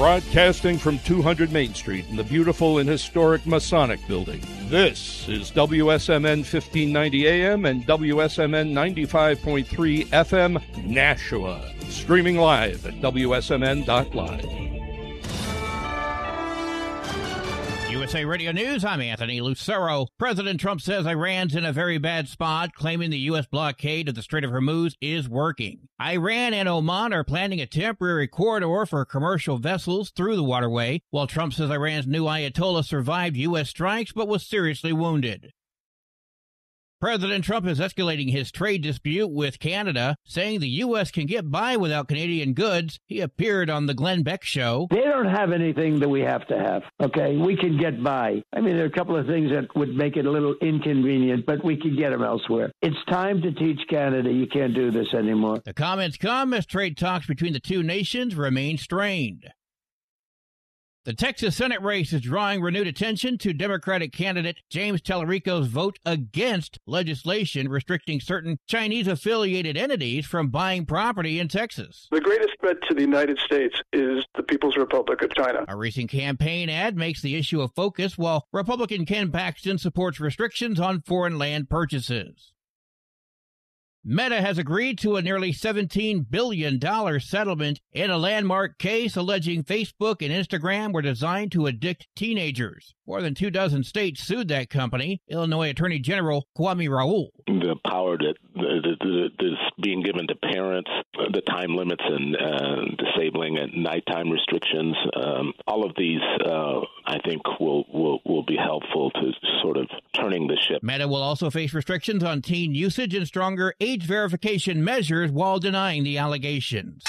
Broadcasting from 200 Main Street in the beautiful and historic Masonic Building. This is WSMN 1590 AM and WSMN 95.3 FM Nashua. Streaming live at WSMN.live. USA Radio News, I'm Anthony Lucero. President Trump says Iran's in a very bad spot, claiming the U.S. blockade of the Strait of Hormuz is working. Iran and Oman are planning a temporary corridor for commercial vessels through the waterway, while Trump says Iran's new Ayatollah survived U.S. strikes but was seriously wounded. President Trump is escalating his trade dispute with Canada, saying the U.S. can get by without Canadian goods. He appeared on the Glenn Beck Show. They don't have anything that we have to have, okay? We can get by. I mean, there are a couple of things that would make it a little inconvenient, but we can get them elsewhere. It's time to teach Canada you can't do this anymore. The comments come as trade talks between the two nations remain strained. The Texas Senate race is drawing renewed attention to Democratic candidate James Tallarico's vote against legislation restricting certain Chinese-affiliated entities from buying property in Texas. The greatest threat to the United States is the People's Republic of China. A recent campaign ad makes the issue a focus, while Republican Ken Paxton supports restrictions on foreign land purchases. Meta has agreed to a nearly $17 billion settlement in a landmark case alleging Facebook and Instagram were designed to addict teenagers. More than 24 states sued that company. Illinois Attorney General Kwame Raoul. The power that is being given to parents, the time limits and disabling at nighttime restrictions, all of these, I think, will be helpful to sort of turning the ship. Meta will also face restrictions on teen usage and stronger age verification measures while denying the allegations.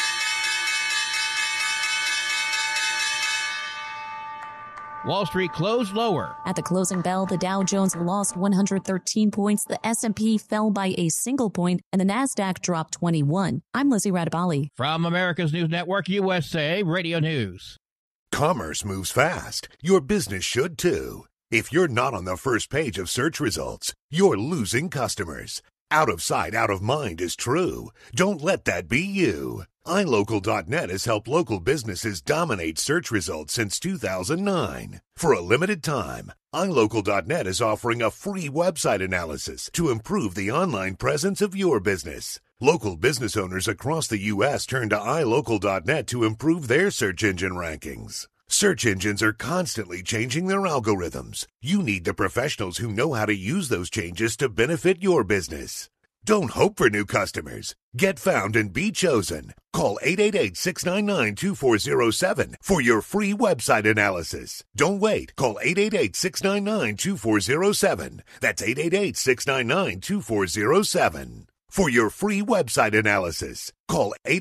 Wall Street closed lower. At the closing bell, the Dow Jones lost 113 points, the S&P fell by a single point, and the Nasdaq dropped 21. I'm Lizzie Radabali. From America's News Network, USA Radio News. Commerce moves fast. Your business should too. If you're not on the first page of search results, you're losing customers. Out of sight, out of mind is true. Don't let that be you. iLocal.net has helped local businesses dominate search results since 2009. For a limited time, iLocal.net is offering a free website analysis to improve the online presence of your business. Local business owners across the U.S. turn to iLocal.net to improve their search engine rankings. Search engines are constantly changing their algorithms. You need the professionals who know how to use those changes to benefit your business. Don't hope for new customers. Get found and be chosen. Call 888-699-2407 for your free website analysis. Don't wait. Call 888-699-2407. That's 888-699-2407 for your free website analysis. Call